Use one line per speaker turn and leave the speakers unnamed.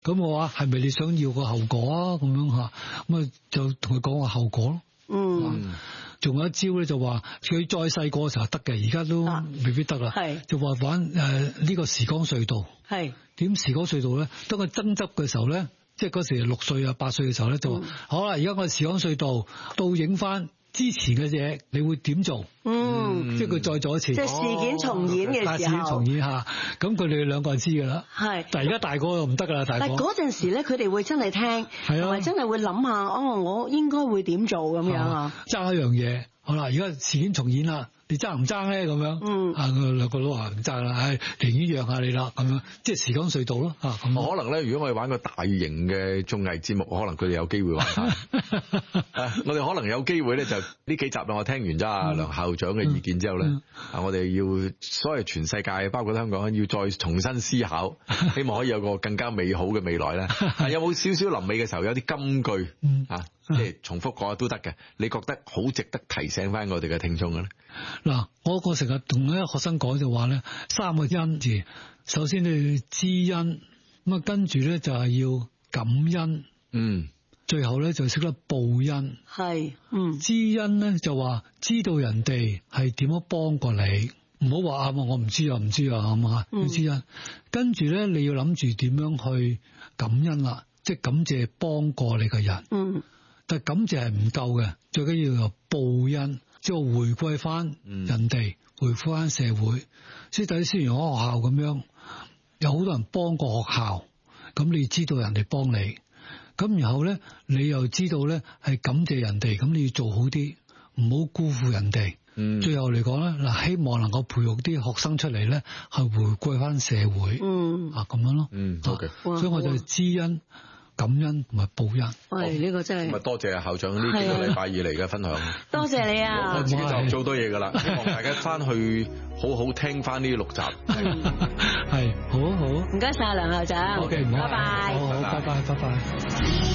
咁我話係咪你想要個後果啊？咁樣吓，咁啊就同佢講個後果咯。仲有一招咧，就話佢再細個嘅時候得嘅，而家都未必得啦。就話玩呢個時光隧道。點時光隧道咧？當佢爭執嘅時候咧，即係嗰時6歲啊8歲嘅時候咧，就話好啦，而家我哋時光隧道倒影翻之前嘅嘢，你會點做？即係佢再做一次，
即係事件重演嘅時候。
事件重演下，咁佢哋兩個人知㗎啦。但係而家大個又唔得㗎啦，大個。但係嗰陣時咧，佢哋會真係聽，同埋真係會諗下，我應該會點做咁樣啊？爭一樣嘢，好啦，而家事件重演啦。你爭唔爭咧？咁樣，佢兩個都話唔爭啦，寧願讓下你啦，咁樣，即係時光隧道咯，咁
可能咧，如果我哋玩個大型嘅綜藝節目，可能佢哋有機會玩下。我哋可能有機會咧，就呢幾集我聽完咗阿梁校長嘅意見之後咧，我哋要所謂全世界，包括香港，要再重新思考，希望可以有個更加美好嘅未來咧。有冇少少臨尾嘅時候有啲金句即係重複講都得嘅？你覺得好值得提醒翻我哋嘅聽眾嘅咧？
嗱，我成日同啲學生講就話咧，3個恩字，首先你要知恩，咁啊跟住咧就係要感恩，最後咧就識得報恩。知恩咧就話知道人哋係點樣幫過你，唔好話我唔知啊咁啊，要知恩。跟住咧你要諗住點樣去感恩啦，即係感謝幫過你嘅人。但係感謝係唔夠嘅，最緊要有報恩。即係回歸翻人哋，回歸翻社會。所以等於先前喺學校咁樣，有好多人幫過學校，咁你知道人哋幫你，咁然後咧你又知道咧係感謝人哋，咁你要做好啲，唔好辜負人哋。最後嚟講咧，嗱，希望能夠培育啲學生出嚟咧，係回歸翻社會。咁樣咯。所以我就知恩、感恩同埋報恩。
呢個真係。
咁多謝校長呢幾個禮拜以嚟嘅分享。
多謝你啊！
我自己就做多嘢噶啦，希望大家翻去好好聽翻呢6集。
係，好。
唔該晒梁校長。
OK，拜拜。
好，
拜拜。